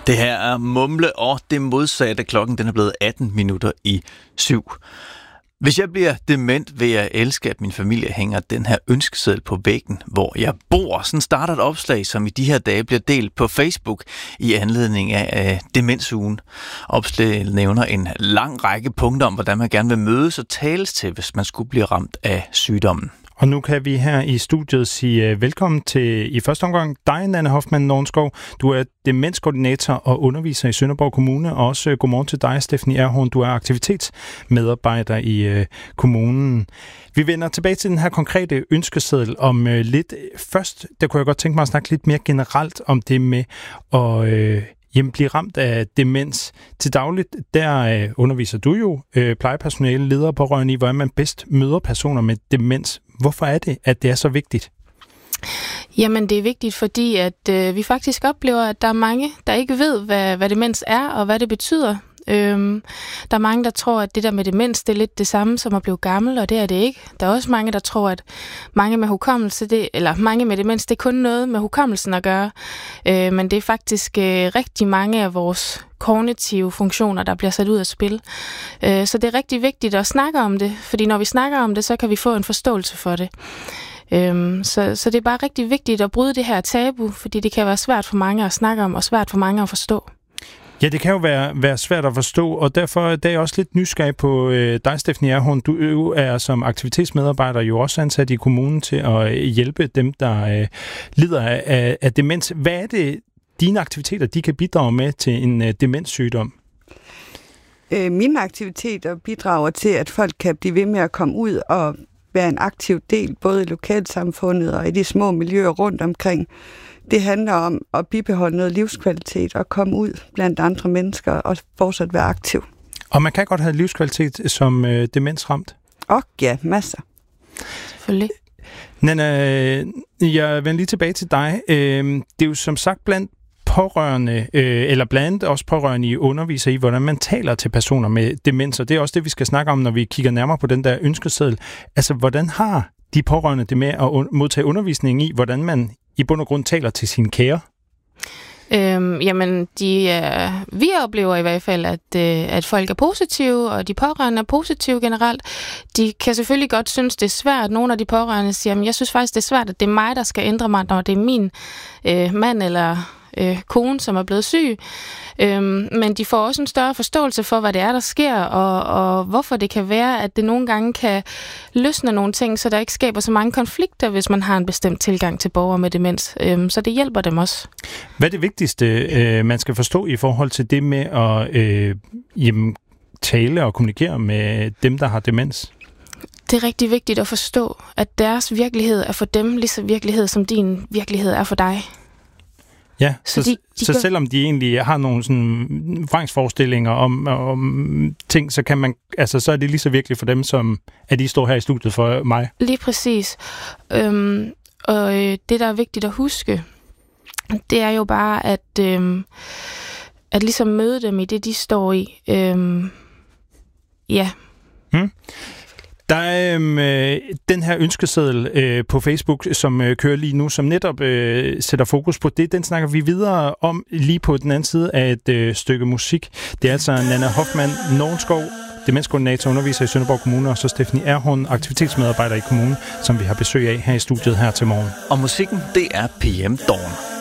Det her er Mumle og det modsatte. Klokken den er blevet 7:18. Hvis jeg bliver dement, vil jeg elske, at min familie hænger den her ønskeseddel på væggen, hvor jeg bor. Sådan starter et opslag, som i de her dage bliver delt på Facebook i anledning af demensugen. Opslaget nævner en lang række punkter om, hvordan man gerne vil mødes og tales til, hvis man skulle blive ramt af sygdommen. Og nu kan vi her i studiet sige velkommen til i første omgang dig, Nanna Hoffmann Nordenskov. Du er demenskoordinator og underviser i Sønderborg Kommune, og også godmorgen til dig, Stephanie Erhorn. Du er aktivitetsmedarbejder i kommunen. Vi vender tilbage til den her konkrete ønskeseddel om lidt. Først, der kunne jeg godt tænke mig at snakke lidt mere generelt om det med at blive ramt af demens. Til dagligt, der underviser du jo plejepersonale, ledere og pårørende i, hvordan man bedst møder personer med demens. Hvorfor er det, at det er så vigtigt? Jamen, det er vigtigt, fordi at vi faktisk oplever, at der er mange, der ikke ved, hvad demens er og hvad det betyder. Der er mange, der tror, at det der med demens, det er lidt det samme som at blive gammel, og det er det ikke. Der er også mange, der tror, at mange med demens, det er kun noget med hukommelsen at gøre. Men det er faktisk rigtig mange af vores kognitive funktioner, der bliver sat ud af spil. Så det er rigtig vigtigt at snakke om det, fordi når vi snakker om det, så kan vi få en forståelse for det. Så det er bare rigtig vigtigt at bryde det her tabu, fordi det kan være svært for mange at snakke om, og svært for mange at forstå. Ja, det kan jo være svært at forstå, og derfor er jeg også lidt nysgerrig på dig, Stephanie Erhorn. Du er som aktivitetsmedarbejder jo også ansat i kommunen til at hjælpe dem, der lider af demens. Hvad er det, dine aktiviteter de kan bidrage med til en demenssygdom? Mine aktiviteter bidrager til, at folk kan blive ved med at komme ud og være en aktiv del, både i lokalsamfundet og i de små miljøer rundt omkring. Det handler om at bibeholde noget livskvalitet og komme ud blandt andre mennesker og fortsat være aktiv. Og man kan godt have livskvalitet som demensramt? Ja, masser. Selvfølgelig. Nanna, jeg vender lige tilbage til dig. Det er jo som sagt blandt pårørende, eller blandt også pårørende i underviser i, hvordan man taler til personer med demens, og det er også det, vi skal snakke om, når vi kigger nærmere på den der ønskeseddel. Altså, hvordan har de pårørende det med at modtage undervisning i, hvordan man i bund og grund taler til sine kære? Vi oplever i hvert fald, at folk er positive, og de pårørende er positive generelt. De kan selvfølgelig godt synes, det er svært. Nogle af de pårørende siger, jeg synes faktisk, det er svært, at det er mig, der skal ændre mig, når det er min mand eller kone, som er blevet syg. Men de får også en større forståelse for, hvad det er, der sker, og hvorfor det kan være, at det nogle gange kan løsne nogle ting, så der ikke skaber så mange konflikter, hvis man har en bestemt tilgang til borgere med demens. Så det hjælper dem også. Hvad er det vigtigste, man skal forstå i forhold til det med at tale og kommunikere med dem, der har demens? Det er rigtig vigtigt at forstå, at deres virkelighed er for dem lige så virkelighed, som din virkelighed er for dig. Ja, så selvom de egentlig har nogle sådan vrangsforestillinger om ting, så kan man, altså så er det lige så virkelig for dem, som at de står her i studiet for mig. Lige præcis. Og det, der er vigtigt at huske, det er jo bare, at ligesom møde dem i det, de står i. Ja. Der er den her ønskeseddel på Facebook, som kører lige nu, som netop sætter fokus på det. Den snakker vi videre om lige på den anden side af et stykke musik. Det er altså Nanna Hoffmann Nordenskov, demenskoordinator, underviser i Sønderborg Kommune, og så Stephanie Erhorn, aktivitetsmedarbejder i kommunen, som vi har besøg af her i studiet her til morgen. Og musikken, det er PM Dawn.